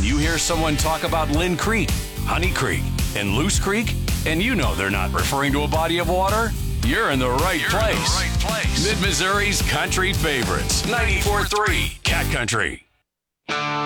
You hear someone talk about Lynn Creek, Honey Creek, and Loose Creek, and you know they're not referring to a body of water? You're in the right place. Mid-Missouri's country favorites, 94.3 Cat Country.